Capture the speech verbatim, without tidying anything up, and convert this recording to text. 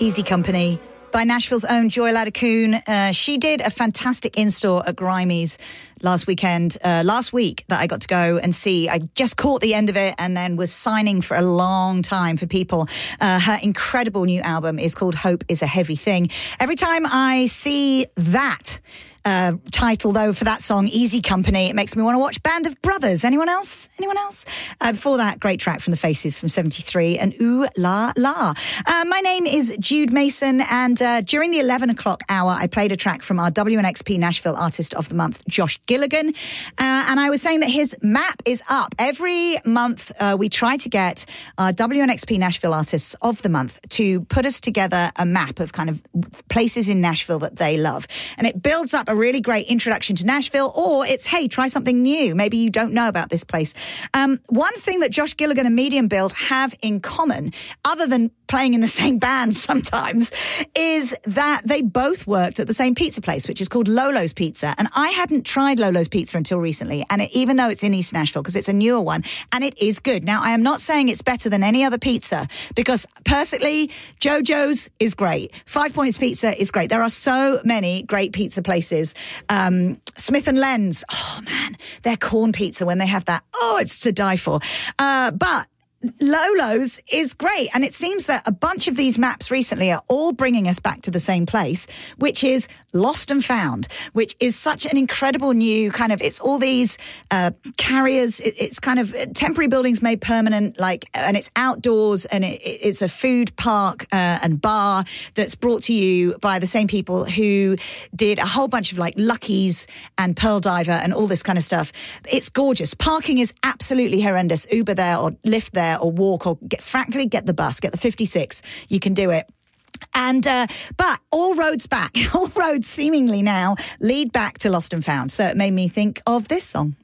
Easy Company by Nashville's own Joy Ladakun. Uh, she did a fantastic in-store at Grimey's last weekend, uh, last week that I got to go and see. I just caught the end of it and then was signing for a long time for people. Uh, her incredible new album is called Hope is a Heavy Thing. Every time I see that Uh, title, though, for that song, Easy Company, it makes me want to watch Band of Brothers. Anyone else? Anyone else? Uh, before that, great track from the Faces from seventy-three and Ooh La La. Uh, my name is Jude Mason, and uh, during the eleven o'clock hour, I played a track from our W N X P Nashville Artist of the Month, Josh Gilligan. Uh, and I was saying that his map is up. Every month, uh, we try to get our W N X P Nashville Artists of the Month to put us together a map of kind of places in Nashville that they love. And it builds up a really great introduction to Nashville, or it's, hey, try something new. Maybe you don't know about this place. Um, one thing that Josh Gilligan and Medium Build have in common, other than playing in the same band sometimes, is that they both worked at the same pizza place, which is called Lolo's Pizza. And I hadn't tried Lolo's Pizza until recently, and it, even though it's in East Nashville, because it's a newer one, and it is good. Now, I am not saying it's better than any other pizza, because personally, JoJo's is great. Five Points Pizza is great. There are so many great pizza places. Um, Smith and Len's, oh man, their corn pizza when they have that, oh, it's to die for. Uh, but Lolo's is great. And it seems that a bunch of these maps recently are all bringing us back to the same place, which is Lost and Found, which is such an incredible new kind of, it's all these uh, carriers. It, it's kind of temporary buildings made permanent, like, and it's outdoors, and it, it's a food park uh, and bar that's brought to you by the same people who did a whole bunch of like Lucky's and Pearl Diver and all this kind of stuff. It's gorgeous. Parking is absolutely horrendous. Uber there or Lyft there, or walk, or get, frankly, get the bus, get the fifty-six. You can do it. And, uh, but all roads back, all roads seemingly now lead back to Lost and Found. So it made me think of this song.